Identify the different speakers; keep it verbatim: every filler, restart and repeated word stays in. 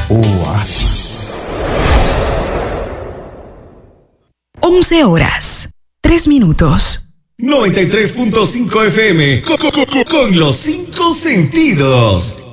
Speaker 1: Uvas.
Speaker 2: once horas, tres minutos.
Speaker 3: noventa y tres punto cinco F M, con, con, con, con los cinco sentidos.